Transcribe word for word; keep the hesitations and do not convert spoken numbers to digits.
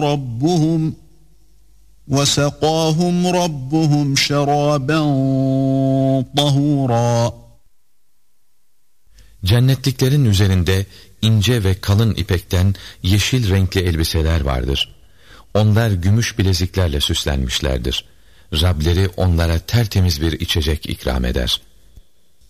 رَبُّهُمْ وَسَقَاهُمْ رَبُّهُمْ شَرَابًا طَهُورًا. Cennetliklerin üzerinde ince ve kalın ipekten yeşil renkli elbiseler vardır. Onlar gümüş bileziklerle süslenmişlerdir. Rableri onlara tertemiz bir içecek ikram eder.